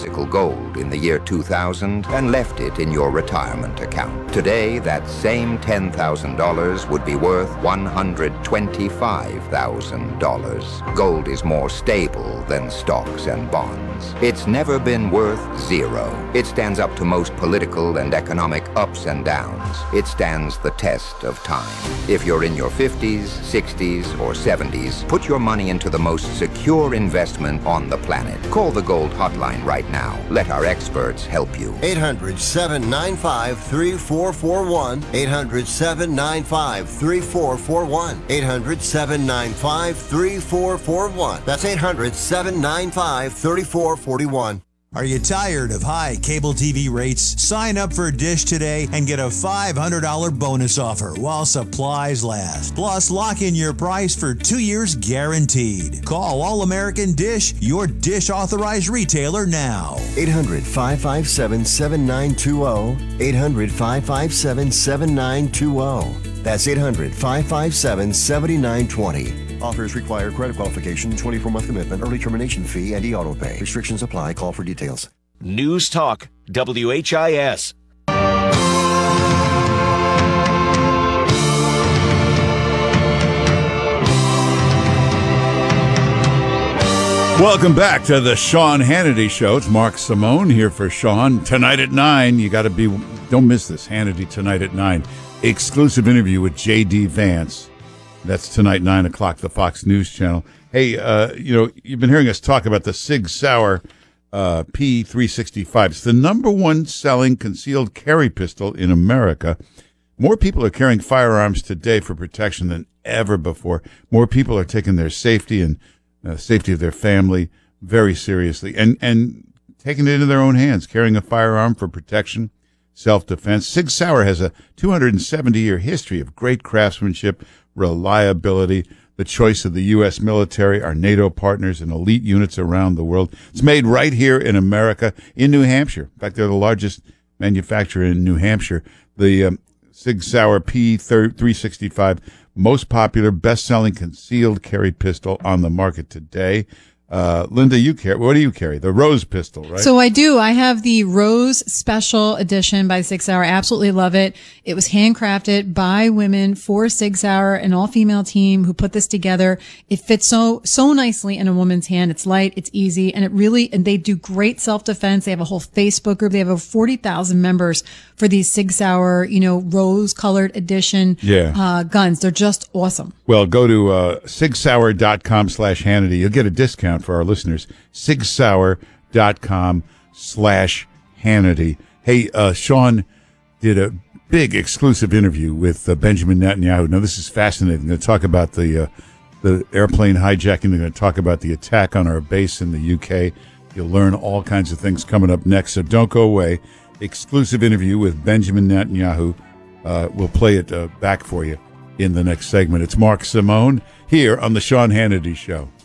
physical gold in the year 2000 and left it in your retirement account. Today, that same $10,000 would be worth $125,000. Gold is more stable than stocks and bonds. It's never been worth zero. It stands up to most political and economic ups and downs. It stands the test of time. If you're in your 50s, 60s, or 70s, put your money into the most secure investment on the planet. Call the Gold Hotline right now. Let our experts help you. 800-795-3441. 800-795-3441. 800-795-3441. That's 800-795-3441. Are you tired of high cable TV rates? Sign up for Dish today and get a $500 bonus offer while supplies last. Plus, lock in your price for 2 years guaranteed. Call All American Dish, your Dish authorized retailer now. 800-557-7920. 800-557-7920. That's 800-557-7920. Offers require credit qualification, 24-month commitment, early termination fee, and e-auto pay. Restrictions apply. Call for details. News Talk, WHIS. Welcome back to the Sean Hannity Show. It's Mark Simone here for Sean. Tonight at 9, don't miss this, Hannity Tonight at 9. Exclusive interview with J.D. Vance. That's tonight, 9 o'clock, the Fox News Channel. Hey, you've been hearing us talk about the Sig Sauer P365. It's the number one selling concealed carry pistol in America. More people are carrying firearms today for protection than ever before. More people are taking their safety and safety of their family very seriously and taking it into their own hands, carrying a firearm for protection, self-defense. Sig Sauer has a 270-year history of great craftsmanship, reliability, the choice of the U.S. military, our NATO partners, and elite units around the world. It's made right here in America, in New Hampshire. In fact, they're the largest manufacturer in New Hampshire. The Sig Sauer P365, most popular, best-selling concealed carry pistol on the market today. Linda, what do you carry? The Rose pistol, right? So I do. I have the Rose Special Edition by Sig Sauer. I absolutely love it. It was handcrafted by women for Sig Sauer, an all-female team who put this together. It fits so nicely in a woman's hand. It's light, it's easy, and they do great self-defense. They have a whole Facebook group. They have over 40,000 members for these Sig Sauer, rose-colored edition guns. They're just awesome. Well, go to sigsauer.com/Hannity. You'll get a discount for our listeners. sigsauer.com/Hannity. Hey, Sean did a big exclusive interview with Benjamin Netanyahu. Now, this is fascinating. They're going to talk about the airplane hijacking. They're going to talk about the attack on our base in the UK. You'll learn all kinds of things coming up next, so don't go away. Exclusive interview with Benjamin Netanyahu. We'll play it back for you in the next segment. It's Mark Simone here on the Sean Hannity Show.